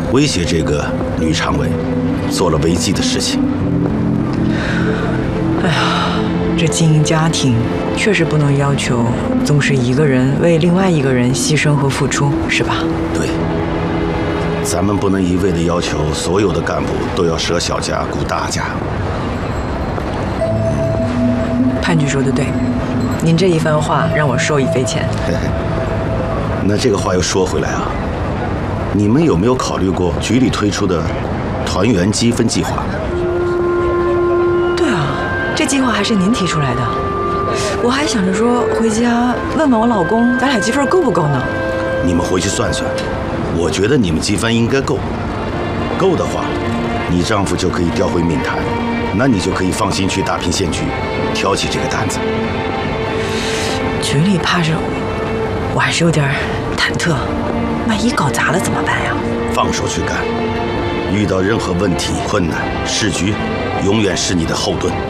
威胁这个女常委，做了违纪的事情。 哎呀，这经营家庭确实不能要求总是一个人为另外一个人牺牲和付出，是吧？ 对，咱们不能一味的要求所有的干部都要舍小家顾大家。 潘局说的对，您这一番话让我受益匪浅。 嘿嘿，那这个话又说回来啊，你们有没有考虑过局里推出的团员积分计划？ 对啊，这计划还是您提出来的。我还想着说回家问问我老公，咱俩积分够不够呢？ 你们回去算算，我觉得你们积分应该够。够的话，你丈夫就可以调回闽台，那你就可以放心去大坪县局挑起这个担子。 局里怕是我还是有点忐忑，万一搞砸了怎么办呀？ 放手去干，遇到任何问题困难，市局永远是你的后盾。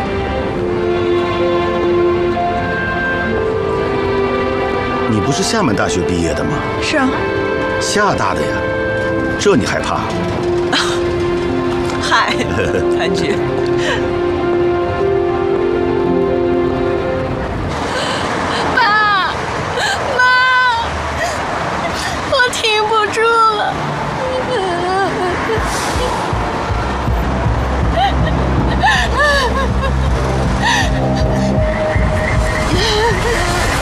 你不是厦门大学毕业的吗？ 是啊。 厦大的呀，这你害怕？ 嗨，潘局。